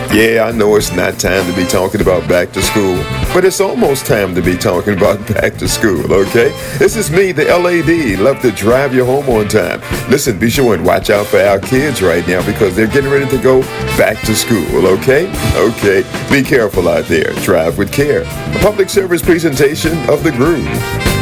Yeah, I know it's not time to be talking about back to school, but it's almost time to be talking about back to school, okay? This is me, the LAD. Love to drive you home on time. Listen, be sure and watch out for our kids right now because they're getting ready to go back to school, okay? Okay, be careful out there. Drive with care. A public service presentation of The Groove.